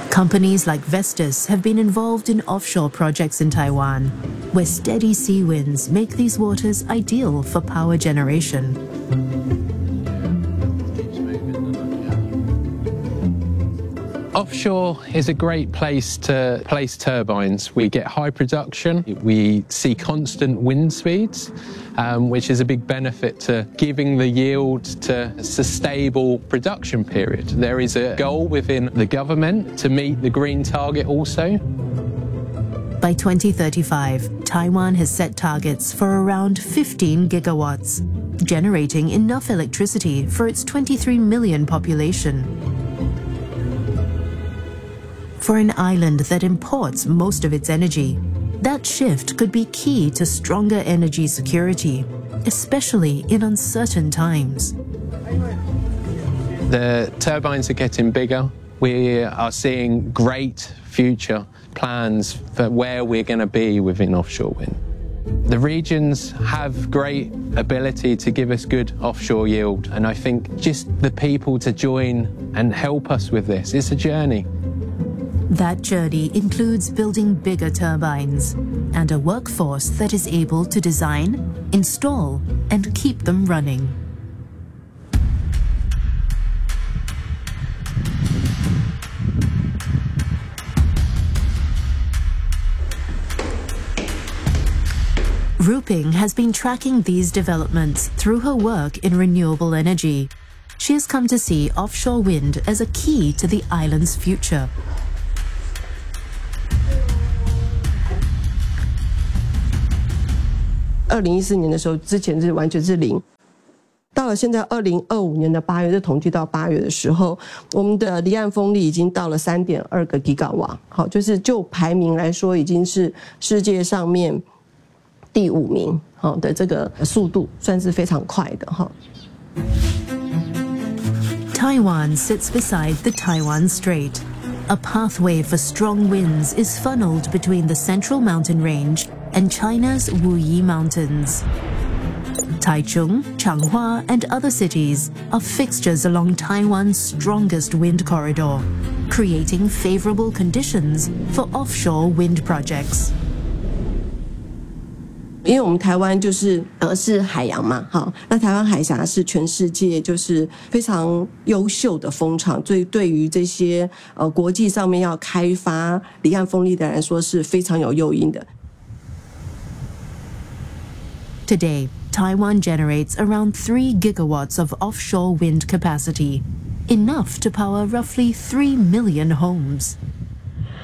Companies like Vestas have been involved in offshore projects in Taiwan, where steady sea winds make these waters ideal for power generation. Offshore is a great place to place turbines. We get high production, we see constant wind speeds, which is a big benefit to giving the yield to a stable production period. There is a goal within the government to meet the green target also. By 2035, Taiwan has set targets for around 15 gigawatts, generating enough electricity for its 23 million population. For an island that imports most of its energy, that shift could be key to stronger energy security, especially in uncertain times. The turbines are getting bigger. We are seeing great future plans for where we're going to be within offshore wind. The regions have great ability to give us good offshore yield, and I think just the people to join and help us with this, it's a journey. That journey includes building bigger turbines and a workforce that is able to design, install, and keep them running. Ruping has been tracking these developments through her work in renewable energy. She has come to see offshore wind as a key to the island's future. 2014年的时候，之前是完全是零。到了现在2025年的8月，这统计到8月的时候，我们的离岸风力已经到了3.2个吉瓦，好，就是就排名来说，已经是世界上面第5名，好的这个速度，算是非常快的哈。 Taiwan sits beside the Taiwan Strait. A pathway for strong winds is funneled between the central mountain range and China's Wuyi Mountains. Taichung, Changhua, and other cities are fixtures along Taiwan's strongest wind corridor, creating favorable conditions for offshore wind projects. 因为我们台湾就是海洋嘛，好，那台湾海峡是全世界就是非常优秀的风场，所以对于这些国际上面要开发离岸风力的来说是非常有诱因的。 Today, Taiwan generates around 3 gigawatts of offshore wind capacity, enough to power roughly 3 million homes.